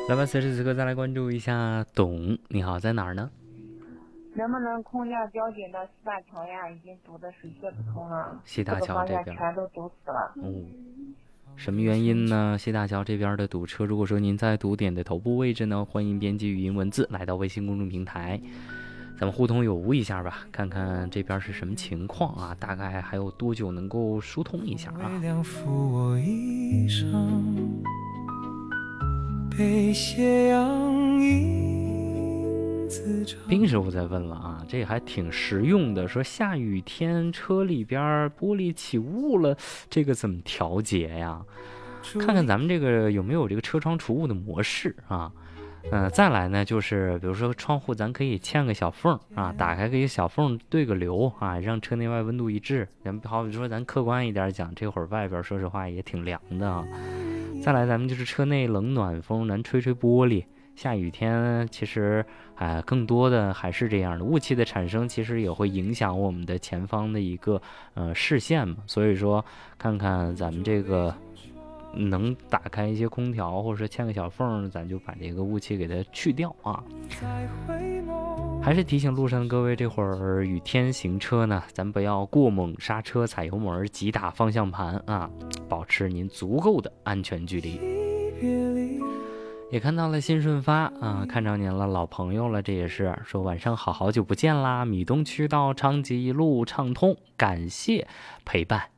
来吧，此时此刻再来关注一下董，你好，在哪儿呢？ 能不能空降交警的四大桥呀？已经堵得水泄不通了， 西大四个方桥这边， 向全都堵死了。 哦，什么原因呢？西大桥这边的堵车，如果说您在堵点的头部位置呢，欢迎编辑语音文字来到微信公众平台，咱们互通有无一下吧，看看这边是什么情况啊？大概还有多久能够疏通一下啊？冰师傅在问了啊，这还挺实用的，说下雨天车里边玻璃起雾了，这个怎么调节呀？看看咱们这个有没有这个车窗除雾的模式啊？再来呢，就是比如说窗户咱可以嵌个小缝啊，打开个小缝对个流啊，让车内外温度一致。咱好比说咱客观一点讲，这会儿外边说实话也挺凉的啊。再来咱们就是车内冷暖风，咱吹吹玻璃。下雨天其实更多的还是这样的，雾气的产生其实也会影响我们的前方的一个视线嘛。所以说，看看咱们这个能打开一些空调，或者是嵌个小缝，咱就把这个雾气给它去掉啊。还是提醒路上的各位，这会儿雨天行车呢，咱不要过猛刹车、踩油门、急打方向盘啊，保持您足够的安全距离。也看到了新顺发啊，看着您了，老朋友了，这也是说晚上好，好久不见啦！米东区到昌吉路畅通，感谢陪伴。